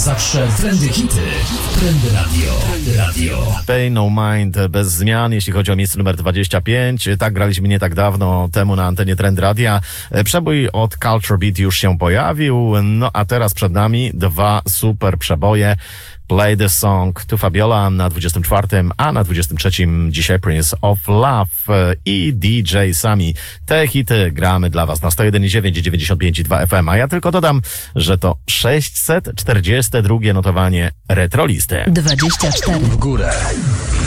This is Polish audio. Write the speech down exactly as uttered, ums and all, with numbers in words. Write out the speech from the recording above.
zawsze trendy hity. Trendy Radio. Trendy Radio. Pay No Mind bez zmian, jeśli chodzi o miejsce numer dwadzieścia pięć. Tak graliśmy nie tak dawno temu na antenie Trend Radia. Przebój od Culture Beat już się pojawił, no a teraz przed nami dwa super przeboje. Play the Song, tu Fabiola na dwudziestym czwartym, a na dwudziestym trzecim dzisiaj Prince of Love i D J Sami. Te hity gramy dla Was na sto jeden i dziewięć i dziewięćdziesiąt pięć i dwa F M, a ja tylko dodam, że to sześćset czterdzieste drugie notowanie Retrolisty. dwadzieścia cztery W górę.